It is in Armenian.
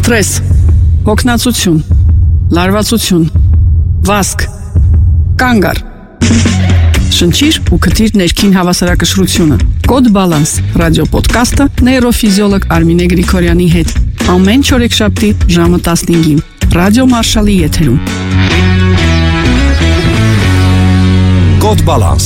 Ստրես, հոգնածություն, լարվածություն, վազք, կանգ առ։ Շնչիր ու քթիր ներքին հավասարակշռությունը։ Կոդ Բալանս ռադիոպոդքասթը նեյրոֆիզիոլոգ Արմինե Գրիգորյանի հետ։ Ամեն չորեքշաբթի ժամը 15-ին։ Ռադիո Մարշալի եթերում։ Կոդ Բալանս